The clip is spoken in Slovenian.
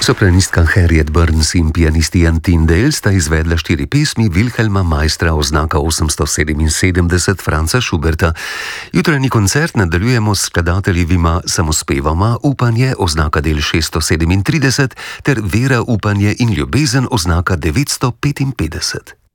Sopranistka Harriet Burns in pianisti Ian Tyndale sta izvedla 4 pesmi Wilhelma Meistra oznaka 877 Franza Schuberta. Jutranji koncert nadaljujemo s skladateljevima samospevoma Upanje oznaka del 637 ter Vera, upanje in ljubezen oznaka 955.